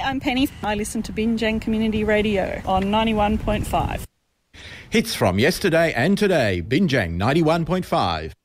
I'm Penny. I listen to Binjang Community Radio on 91.5. Hits from yesterday and today, Binjang 91.5.